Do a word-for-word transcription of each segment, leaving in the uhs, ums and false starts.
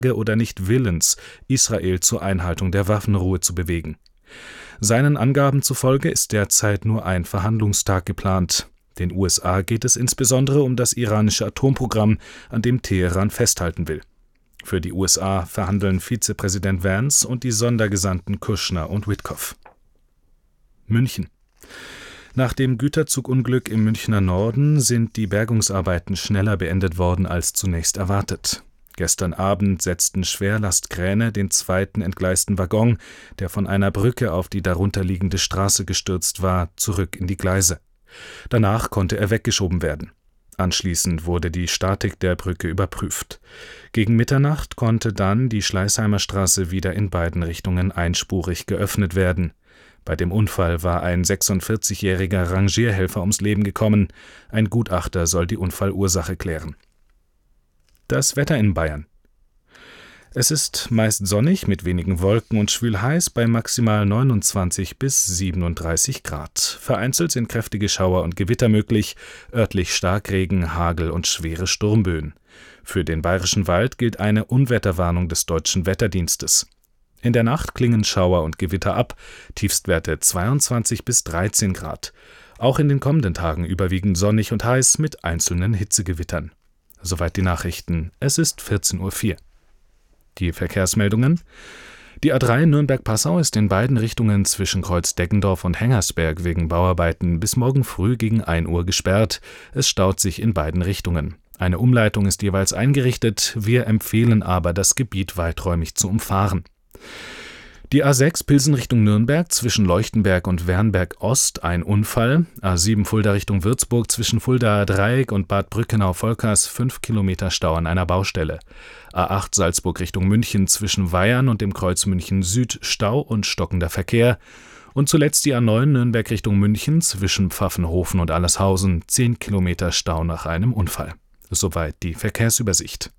oder nicht willens, Israel zur Einhaltung der Waffenruhe zu bewegen. Seinen Angaben zufolge ist derzeit nur ein Verhandlungstag geplant. Den U S A geht es insbesondere um das iranische Atomprogramm, an dem Teheran festhalten will. Für die U S A verhandeln Vizepräsident Vance und die Sondergesandten Kushner und Witkoff. München. Nach dem Güterzugunglück im Münchner Norden sind die Bergungsarbeiten schneller beendet worden als zunächst erwartet. Gestern Abend setzten Schwerlastkräne den zweiten entgleisten Waggon, der von einer Brücke auf die darunterliegende Straße gestürzt war, zurück in die Gleise. Danach konnte er weggeschoben werden. Anschließend wurde die Statik der Brücke überprüft. Gegen Mitternacht konnte dann die Schleißheimer Straße wieder in beiden Richtungen einspurig geöffnet werden. Bei dem Unfall war ein sechsundvierzigjähriger Rangierhelfer ums Leben gekommen. Ein Gutachter soll die Unfallursache klären. Das Wetter in Bayern. Es ist meist sonnig mit wenigen Wolken und schwül heiß bei maximal neunundzwanzig bis siebenunddreißig Grad. Vereinzelt sind kräftige Schauer und Gewitter möglich, örtlich Starkregen, Hagel und schwere Sturmböen. Für den Bayerischen Wald gilt eine Unwetterwarnung des Deutschen Wetterdienstes. In der Nacht klingen Schauer und Gewitter ab, Tiefstwerte zweiundzwanzig bis dreizehn Grad. Auch in den kommenden Tagen überwiegend sonnig und heiß mit einzelnen Hitzegewittern. Soweit die Nachrichten. Es ist vierzehn Uhr vier. Die Verkehrsmeldungen. Die A drei Nürnberg-Passau ist in beiden Richtungen zwischen Kreuz Deggendorf und Hengersberg wegen Bauarbeiten bis morgen früh gegen ein Uhr gesperrt. Es staut sich in beiden Richtungen. Eine Umleitung ist jeweils eingerichtet, wir empfehlen aber, das Gebiet weiträumig zu umfahren. Die A sechs Pilsen Richtung Nürnberg zwischen Leuchtenberg und Wernberg Ost ein Unfall, A sieben Fulda Richtung Würzburg zwischen Fuldaer Dreieck und Bad Brückenau-Volkers fünf Kilometer Stau an einer Baustelle, A acht Salzburg Richtung München zwischen Weyern und dem Kreuz München Süd Stau und stockender Verkehr und zuletzt die A neun Nürnberg Richtung München zwischen Pfaffenhofen und Allershausen zehn Kilometer Stau nach einem Unfall. Soweit die Verkehrsübersicht.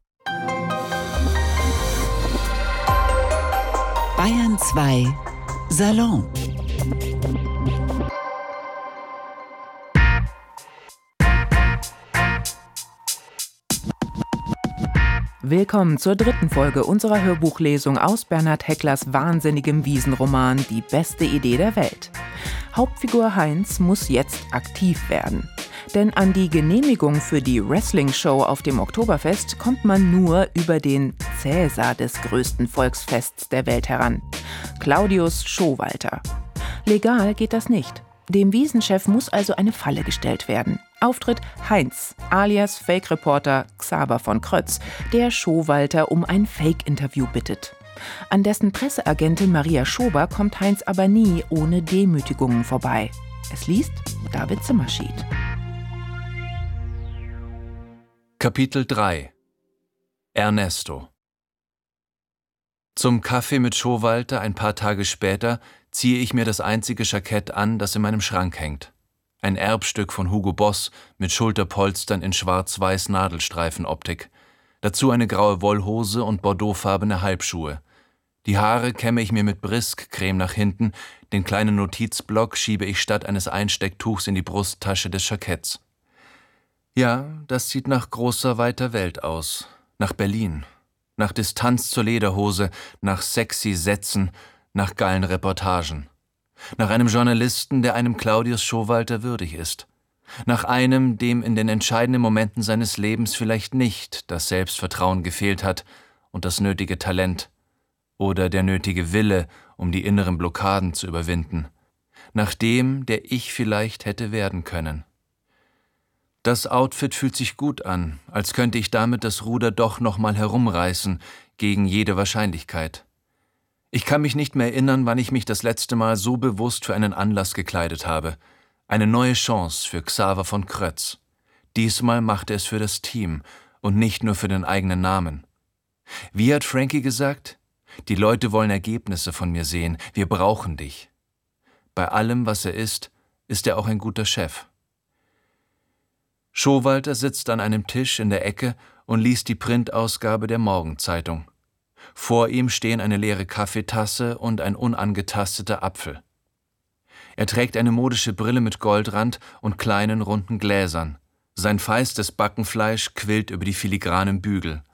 Bayern zwei Salon. Willkommen zur dritten Folge unserer Hörbuchlesung aus Bernhard Häcklers wahnsinnigem Wiesenroman Die beste Idee der Welt. Hauptfigur Heinz muss jetzt aktiv werden. Denn an die Genehmigung für die Wrestling-Show auf dem Oktoberfest kommt man nur über den Cäsar des größten Volksfests der Welt heran, Claudius Schowalter. Legal geht das nicht. Dem Wiesenchef muss also eine Falle gestellt werden. Auftritt Heinz, alias Fake-Reporter Xaver von Krötz, der Schowalter um ein Fake-Interview bittet. An dessen Presseagentin Maria Schober kommt Heinz aber nie ohne Demütigungen vorbei. Es liest David Zimmerschied. Kapitel drei. Ernesto. Zum Kaffee mit Schowalter ein paar Tage später ziehe ich mir das einzige Jackett an, das in meinem Schrank hängt. Ein Erbstück von Hugo Boss mit Schulterpolstern in schwarz-weiß Nadelstreifenoptik. Dazu eine graue Wollhose und bordeauxfarbene Halbschuhe. Die Haare kämme ich mir mit Brisk-Creme nach hinten, den kleinen Notizblock schiebe ich statt eines Einstecktuchs in die Brusttasche des Jacketts. Ja, das sieht nach großer, weiter Welt aus. Nach Berlin. Nach Distanz zur Lederhose, nach sexy Sätzen, nach geilen Reportagen. Nach einem Journalisten, der einem Claudius Schowalter würdig ist. Nach einem, dem in den entscheidenden Momenten seines Lebens vielleicht nicht das Selbstvertrauen gefehlt hat und das nötige Talent oder der nötige Wille, um die inneren Blockaden zu überwinden. Nach dem, der ich vielleicht hätte werden können. Das Outfit fühlt sich gut an, als könnte ich damit das Ruder doch noch mal herumreißen, gegen jede Wahrscheinlichkeit. Ich kann mich nicht mehr erinnern, wann ich mich das letzte Mal so bewusst für einen Anlass gekleidet habe. Eine neue Chance für Xaver von Krötz. Diesmal macht er es für das Team und nicht nur für den eigenen Namen. Wie hat Frankie gesagt? Die Leute wollen Ergebnisse von mir sehen. Wir brauchen dich. Bei allem, was er ist, ist er auch ein guter Chef. Schowalter sitzt an einem Tisch in der Ecke und liest die Printausgabe der Morgenzeitung. Vor ihm stehen eine leere Kaffeetasse und ein unangetasteter Apfel. Er trägt eine modische Brille mit Goldrand und kleinen, runden Gläsern. Sein feistes Backenfleisch quillt über die filigranen Bügel.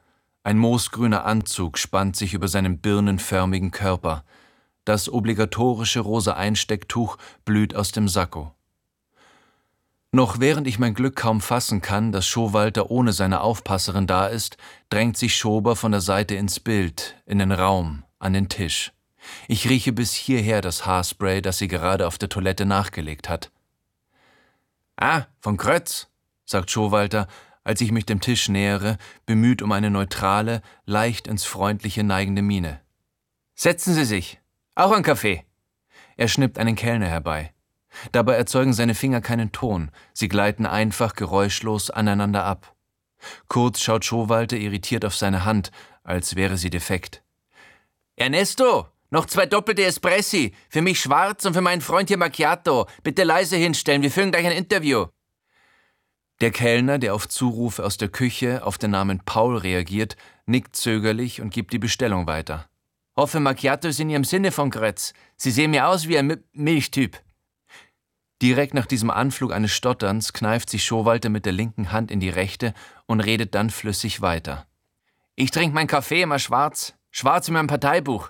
Ein moosgrüner Anzug spannt sich über seinen birnenförmigen Körper. Das obligatorische rosa Einstecktuch blüht aus dem Sakko. Noch während ich mein Glück kaum fassen kann, dass Schowalter ohne seine Aufpasserin da ist, drängt sich Schober von der Seite ins Bild, in den Raum, an den Tisch. Ich rieche bis hierher das Haarspray, das sie gerade auf der Toilette nachgelegt hat. »Ah, von Krötz«, sagt Schowalter, als ich mich dem Tisch nähere, bemüht um eine neutrale, leicht ins Freundliche neigende Miene. »Setzen Sie sich. Auch ein Kaffee.« Er schnippt einen Kellner herbei. Dabei erzeugen seine Finger keinen Ton, sie gleiten einfach geräuschlos aneinander ab. Kurz schaut Schowalter irritiert auf seine Hand, als wäre sie defekt. »Ernesto, noch zwei doppelte Espressi, für mich schwarz und für meinen Freund hier Macchiato. Bitte leise hinstellen, wir führen gleich ein Interview.« Der Kellner, der auf Zurufe aus der Küche auf den Namen Paul reagiert, nickt zögerlich und gibt die Bestellung weiter. »Hoffe, Macchiato ist in Ihrem Sinne von Krötz. Sie sehen mir aus wie ein M- Milchtyp.« Direkt nach diesem Anflug eines Stotterns kneift sich Schowalter mit der linken Hand in die rechte und redet dann flüssig weiter. »Ich trinke meinen Kaffee immer schwarz. Schwarz wie mein Parteibuch.«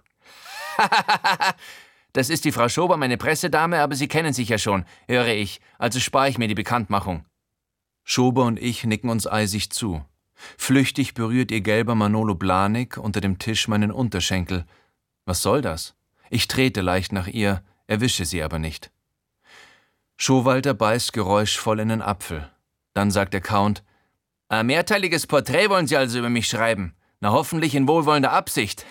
»Das ist die Frau Schober, meine Pressedame, aber Sie kennen sich ja schon, höre ich, also spare ich mir die Bekanntmachung.« Schober und ich nicken uns eisig zu. Flüchtig berührt ihr gelber Manolo Blahnik unter dem Tisch meinen Unterschenkel. Was soll das? Ich trete leicht nach ihr, erwische sie aber nicht. Schowalter beißt geräuschvoll in den Apfel. Dann sagt der Count, »Ein mehrteiliges Porträt wollen Sie also über mich schreiben? Na hoffentlich in wohlwollender Absicht.«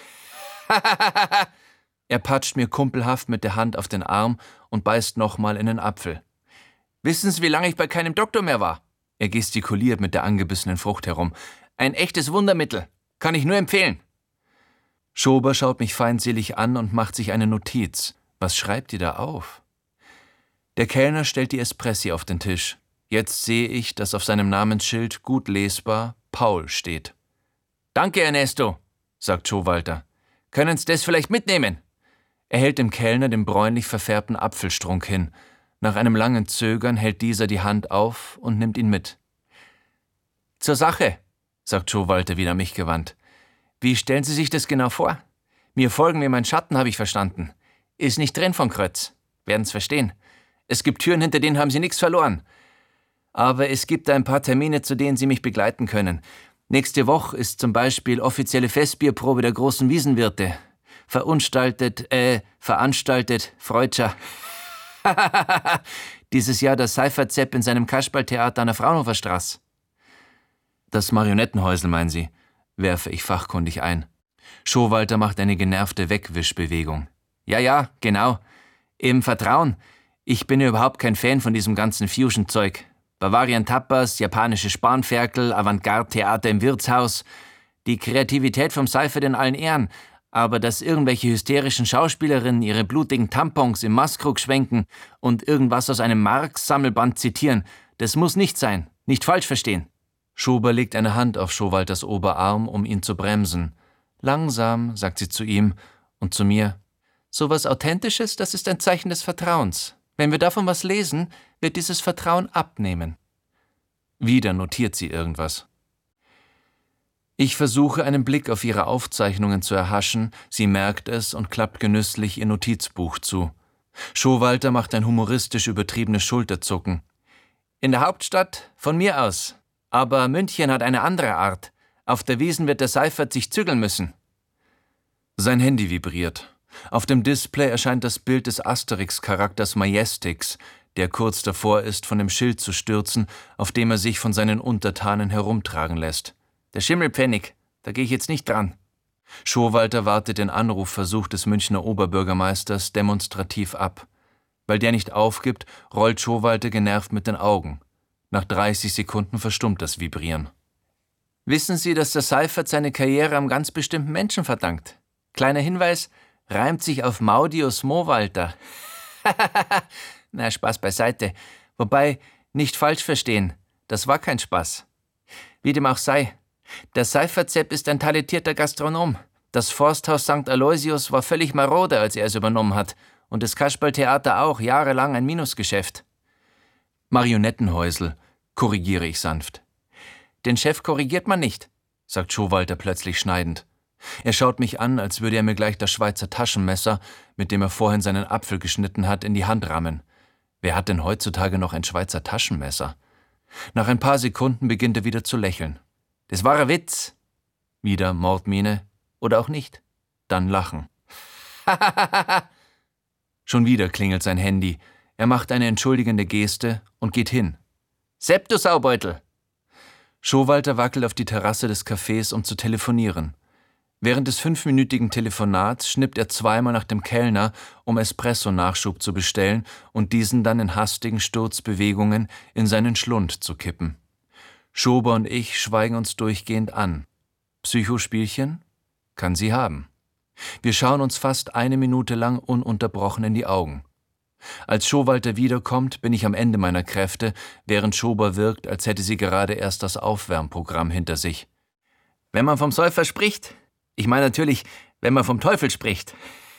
Er patscht mir kumpelhaft mit der Hand auf den Arm und beißt nochmal in den Apfel. »Wissen Sie, wie lange ich bei keinem Doktor mehr war?« Er gestikuliert mit der angebissenen Frucht herum. »Ein echtes Wundermittel. Kann ich nur empfehlen.« Schober schaut mich feindselig an und macht sich eine Notiz. Was schreibt ihr da auf? Der Kellner stellt die Espressi auf den Tisch. Jetzt sehe ich, dass auf seinem Namensschild gut lesbar Paul steht. »Danke, Ernesto«, sagt Schowalter. »Können Sie das vielleicht mitnehmen?« Er hält dem Kellner den bräunlich verfärbten Apfelstrunk hin. Nach einem langen Zögern hält dieser die Hand auf und nimmt ihn mit. »Zur Sache«, sagt Schowalter wieder mich gewandt. »Wie stellen Sie sich das genau vor? Mir folgen wie mein Schatten, habe ich verstanden. Ist nicht drin von Krötz. Werden's verstehen. Es gibt Türen, hinter denen haben Sie nichts verloren. Aber es gibt ein paar Termine, zu denen Sie mich begleiten können. Nächste Woche ist zum Beispiel offizielle Festbierprobe der großen Wiesenwirte. Verunstaltet, äh, veranstaltet, Freudscher. Dieses Jahr das Seifertzepp in seinem Kasperltheater an der Fraunhofer Straße. Das Marionettenhäusl, meinen Sie? Werfe ich fachkundig ein. Schowalter macht eine genervte Wegwischbewegung. Ja, ja, genau. Im Vertrauen. Ich bin ja überhaupt kein Fan von diesem ganzen Fusion-Zeug. Bavarian Tapas, japanische Spanferkel, Avantgarde-Theater im Wirtshaus. Die Kreativität vom Seifert in allen Ehren. Aber dass irgendwelche hysterischen Schauspielerinnen ihre blutigen Tampons im Maskrug schwenken und irgendwas aus einem Marx-Sammelband zitieren, das muss nicht sein. Nicht falsch verstehen. Schober legt eine Hand auf Schowalters Oberarm, um ihn zu bremsen. Langsam, sagt sie zu ihm und zu mir. Sowas Authentisches, das ist ein Zeichen des Vertrauens. Wenn wir davon was lesen, wird dieses Vertrauen abnehmen. Wieder notiert sie irgendwas. Ich versuche, einen Blick auf ihre Aufzeichnungen zu erhaschen, sie merkt es und klappt genüsslich ihr Notizbuch zu. Schowalter macht ein humoristisch übertriebenes Schulterzucken. In der Hauptstadt? Von mir aus. Aber München hat eine andere Art. Auf der Wiesn wird der Seifert sich zügeln müssen. Sein Handy vibriert. Auf dem Display erscheint das Bild des Asterix-Charakters Majestix, der kurz davor ist, von dem Schild zu stürzen, auf dem er sich von seinen Untertanen herumtragen lässt. Der Schimmelpfennig, da gehe ich jetzt nicht dran. Schowalter wartet den Anrufversuch des Münchner Oberbürgermeisters demonstrativ ab. Weil der nicht aufgibt, rollt Schowalter genervt mit den Augen. Nach dreißig Sekunden verstummt das Vibrieren. Wissen Sie, dass der Seifert seine Karriere einem ganz bestimmten Menschen verdankt? Kleiner Hinweis, reimt sich auf Maudius Mowalter. Na, Spaß beiseite. Wobei, nicht falsch verstehen, das war kein Spaß. Wie dem auch sei. Der Seifertzepp ist ein talentierter Gastronom. Das Forsthaus Sankt Aloysius war völlig marode, als er es übernommen hat. Und das Kasperltheater auch, jahrelang ein Minusgeschäft. Marionettenhäusl, korrigiere ich sanft. Den Chef korrigiert man nicht. sagt Schowalter plötzlich schneidend. Er schaut mich an, als würde er mir gleich das Schweizer Taschenmesser, mit dem er vorhin seinen Apfel geschnitten hat, in die Hand rammen. Wer hat denn heutzutage noch ein Schweizer Taschenmesser? Nach ein paar Sekunden beginnt er wieder zu lächeln. Das war ein Witz. Wieder Mordmiene. Oder auch nicht. Dann Lachen. Schon wieder klingelt sein Handy. Er macht eine entschuldigende Geste und geht hin. Sepp, du Saubeutel! Schowalter wackelt auf die Terrasse des Cafés, um zu telefonieren. Während des fünfminütigen Telefonats schnippt er zweimal nach dem Kellner, um Espresso-Nachschub zu bestellen und diesen dann in hastigen Sturzbewegungen in seinen Schlund zu kippen. Schober und ich schweigen uns durchgehend an. Psychospielchen? Kann sie haben. Wir schauen uns fast eine Minute lang ununterbrochen in die Augen. Als Schowalter wiederkommt, bin ich am Ende meiner Kräfte, während Schober wirkt, als hätte sie gerade erst das Aufwärmprogramm hinter sich. Wenn man vom Säufer spricht? Ich meine natürlich, wenn man vom Teufel spricht.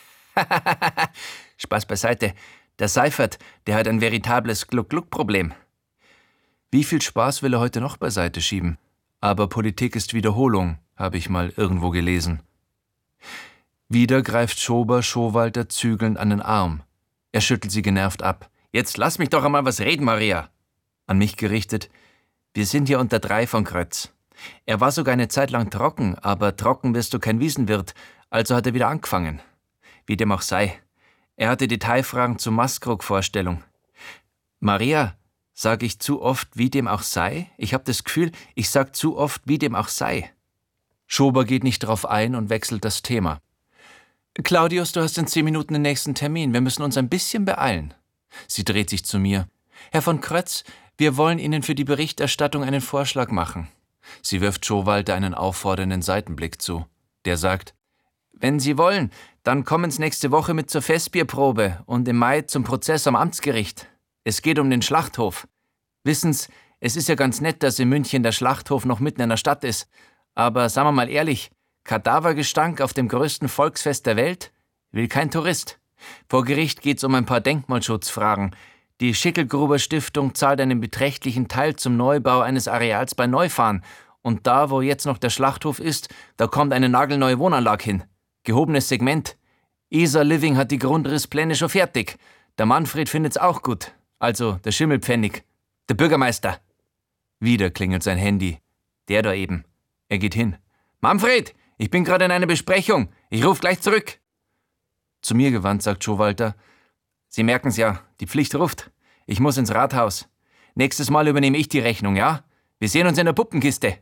Spaß beiseite. Der Seifert, der hat ein veritables Gluck-Gluck-Problem. Wie viel Spaß will er heute noch beiseite schieben? Aber Politik ist Wiederholung, habe ich mal irgendwo gelesen. Wieder greift Schober Schowalter zügelnd an den Arm. Er schüttelt sie genervt ab. Jetzt lass mich doch einmal was reden, Maria. An mich gerichtet. Wir sind hier unter drei von Krötz. Er war sogar eine Zeit lang trocken, aber trocken wirst du kein Wiesenwirt, also hat er wieder angefangen. Wie dem auch sei. Er hatte Detailfragen zur Maskrug-Vorstellung. Maria, sag ich zu oft, wie dem auch sei? Ich habe das Gefühl, ich sag zu oft, wie dem auch sei. Schober geht nicht drauf ein und wechselt das Thema. Claudius, du hast in zehn Minuten den nächsten Termin. Wir müssen uns ein bisschen beeilen. Sie dreht sich zu mir. Herr von Krötz, wir wollen Ihnen für die Berichterstattung einen Vorschlag machen. Sie wirft Schowalter einen auffordernden Seitenblick zu. Der sagt, wenn Sie wollen, dann kommen Sie nächste Woche mit zur Festbierprobe und im Mai zum Prozess am Amtsgericht. Es geht um den Schlachthof. Wissen Sie, es ist ja ganz nett, dass in München der Schlachthof noch mitten in der Stadt ist. Aber sagen wir mal ehrlich, Kadavergestank auf dem größten Volksfest der Welt? Will kein Tourist. Vor Gericht geht's um ein paar Denkmalschutzfragen. Die Schickelgruber Stiftung zahlt einen beträchtlichen Teil zum Neubau eines Areals bei Neufahren. Und da, wo jetzt noch der Schlachthof ist, da kommt eine nagelneue Wohnanlage hin. Gehobenes Segment. Isa Living hat die Grundrisspläne schon fertig. Der Manfred findet's auch gut. Also der Schimmelpfennig. Der Bürgermeister. Wieder klingelt sein Handy. Der da eben. Er geht hin. Manfred, ich bin gerade in einer Besprechung. Ich ruf gleich zurück. Zu mir gewandt, sagt Schowalter. Sie merken's ja, die Pflicht ruft. Ich muss ins Rathaus. Nächstes Mal übernehme ich die Rechnung, ja? Wir sehen uns in der Puppenkiste.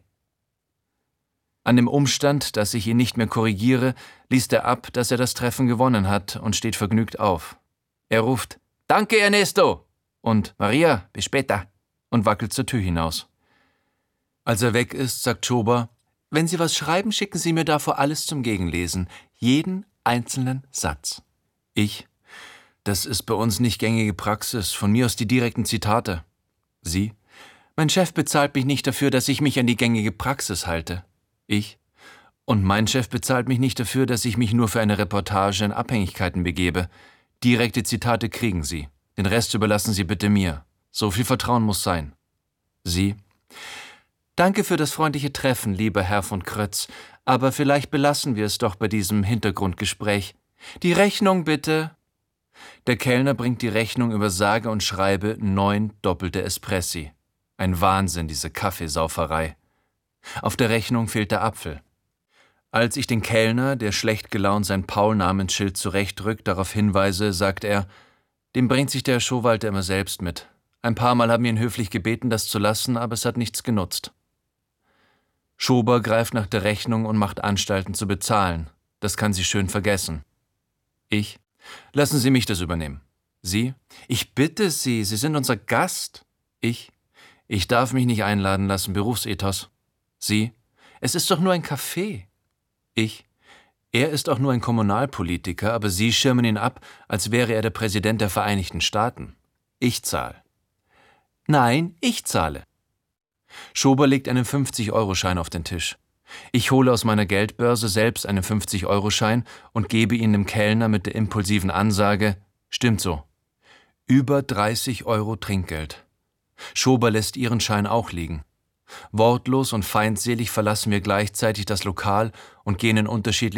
An dem Umstand, dass ich ihn nicht mehr korrigiere, liest er ab, dass er das Treffen gewonnen hat und steht vergnügt auf. Er ruft, Danke, Ernesto! Und Maria, bis später! Und wackelt zur Tür hinaus. Als er weg ist, sagt Schober, wenn Sie was schreiben, schicken Sie mir davor alles zum Gegenlesen. Jeden einzelnen Satz. Ich, das ist bei uns nicht gängige Praxis, von mir aus die direkten Zitate. Sie, mein Chef bezahlt mich nicht dafür, dass ich mich an die gängige Praxis halte. Ich, und mein Chef bezahlt mich nicht dafür, dass ich mich nur für eine Reportage in Abhängigkeiten begebe. Direkte Zitate kriegen Sie. Den Rest überlassen Sie bitte mir. So viel Vertrauen muss sein. Sie, danke für das freundliche Treffen, lieber Herr von Krötz, aber vielleicht belassen wir es doch bei diesem Hintergrundgespräch. Die Rechnung bitte. Der Kellner bringt die Rechnung über sage und schreibe neun doppelte Espressi. Ein Wahnsinn, diese Kaffeesauferei. Auf der Rechnung fehlt der Apfel. Als ich den Kellner, der schlecht gelaunt sein Paul-Namensschild zurechtrückt, darauf hinweise, sagt er, dem bringt sich der Schowalter immer selbst mit. Ein paar Mal haben wir ihn höflich gebeten, das zu lassen, aber es hat nichts genutzt. Schober greift nach der Rechnung und macht Anstalten zu bezahlen. Das kann sie schön vergessen. Ich, lassen Sie mich das übernehmen. Sie, ich bitte Sie, Sie sind unser Gast. Ich, ich darf mich nicht einladen lassen, Berufsethos. Sie, es ist doch nur ein Café. Ich, er ist auch nur ein Kommunalpolitiker, aber Sie schirmen ihn ab, als wäre er der Präsident der Vereinigten Staaten. Ich zahle. Nein, ich zahle. Schober legt einen fünfzig-Euro-Schein auf den Tisch. Ich hole aus meiner Geldbörse selbst einen fünfzig-Euro-Schein und gebe ihn dem Kellner mit der impulsiven Ansage, stimmt so. Über dreißig Euro Trinkgeld. Schober lässt ihren Schein auch liegen. Wortlos und feindselig verlassen wir gleichzeitig das Lokal und gehen in unterschiedliche